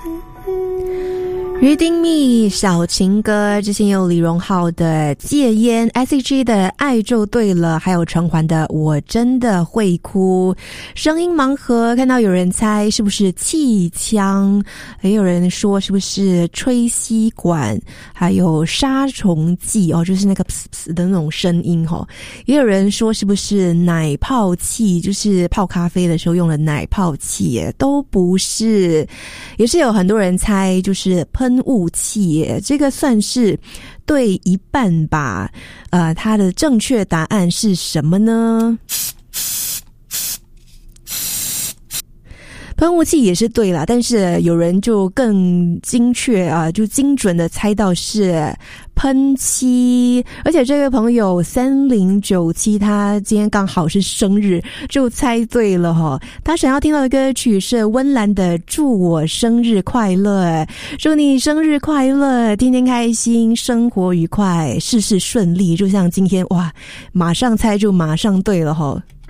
于丁蜜小情歌，之前有李荣浩的戒烟， S.H.E 的爱就对了，还有陈奂的我真的会哭。声音盲盒，看到有人猜是不是气枪，也有人说是不是吹吸管，还有杀虫剂哦，就是那个噗噗的那种声音哦。也有人说是不是奶泡器，就是泡咖啡的时候用的奶泡器耶，都不是。也是有很多人猜就是喷雾器耶，这个算是对一半吧。它的正确答案是什么呢？喷雾器也是对啦，但是有人就更精确就精准的猜到是喷漆。而且这位朋友3097，他今天刚好是生日，就猜对了齁。他想要听到的歌曲是温岚的祝我生日快乐，祝你生日快乐，天天开心，生活愉快，事事顺利。就像今天哇，马上猜就马上对了齁。